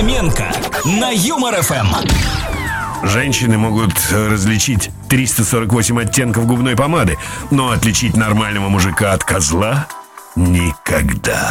Хоменко на Юмор ФМ. Женщины могут различить 348 оттенков губной помады, но отличить нормального мужика от козла никогда.